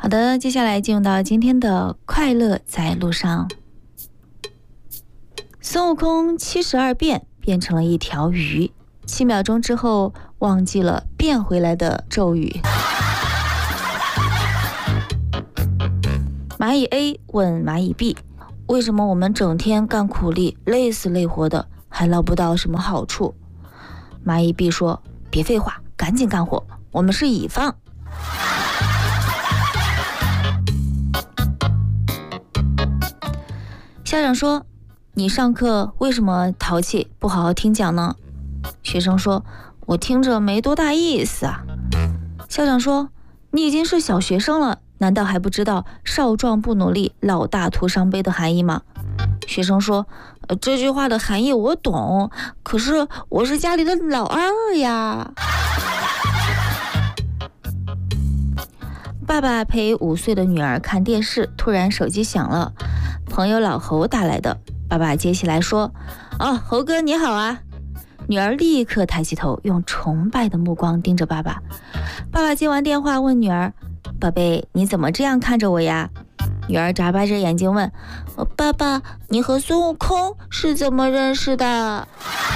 好的，接下来进入到今天的快乐在路上。孙悟空72变变成了一条鱼，7秒钟之后忘记了变回来的咒语。蚂蚁 A 问蚂蚁 B， 为什么我们整天干苦力，累死累活的，还捞不到什么好处？蚂蚁 B 说，别废话，赶紧干活，我们是乙方。校长说，你上课为什么淘气，不好好听讲呢？学生说，我听着没多大意思啊。校长说，你已经是小学生了，难道还不知道少壮不努力，老大徒伤悲的含义吗？学生说，这句话的含义我懂，可是我是家里的老二呀。爸爸陪5岁的女儿看电视，突然手机响了，朋友老侯打来的。爸爸接起来说，侯哥你好啊。女儿立刻抬起头，用崇拜的目光盯着爸爸。爸爸接完电话问女儿，宝贝，你怎么这样看着我呀？女儿眨巴着眼睛问，爸爸，你和孙悟空是怎么认识的？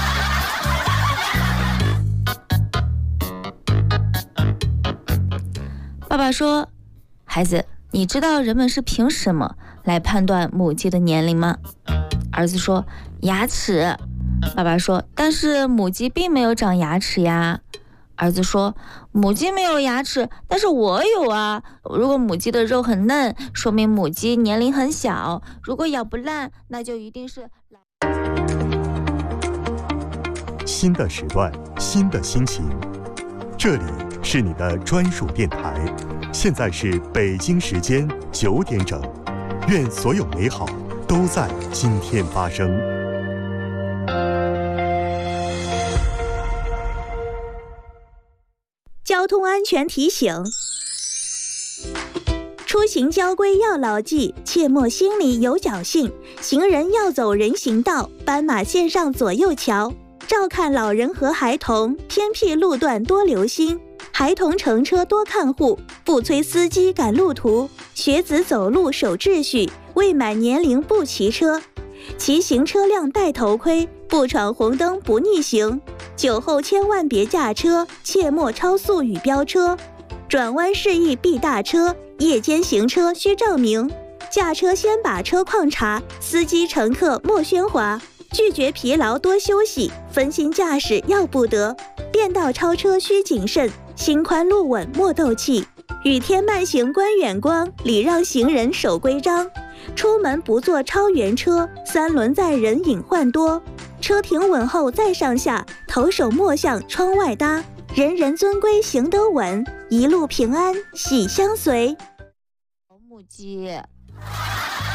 爸爸说，孩子，你知道人们是凭什么来判断母鸡的年龄吗？儿子说，牙齿。爸爸说，但是母鸡并没有长牙齿呀。儿子说，母鸡没有牙齿，但是我有啊。如果母鸡的肉很嫩，说明母鸡年龄很小，如果咬不烂，那就一定是新的时段，新的心情，这里是你的专属电台。现在是北京时间9点整，愿所有美好都在今天发生。 交通安全提醒：出行交规要牢记，切莫心里有侥幸。行人要走人行道，斑马线上左右瞧。照看老人和孩童，偏僻路段多留心。孩童乘车多看护，不催司机赶路途。学子走路守秩序，未满年龄不骑车。骑行车辆戴头盔，不闯红灯不逆行。酒后千万别驾车，切莫超速与飙车。转弯示意避大车，夜间行车需照明。驾车先把车况查，司机乘客莫喧哗。拒绝疲劳多休息，分心驾驶要不得。变道超车需谨慎，心宽路稳莫斗气。雨天慢行观远光，礼让行人守规章。出门不坐超员车，3轮载人隐患多。车停稳后再上下，头手莫向窗外搭。人人遵规行得稳，一路平安喜相随。 母鸡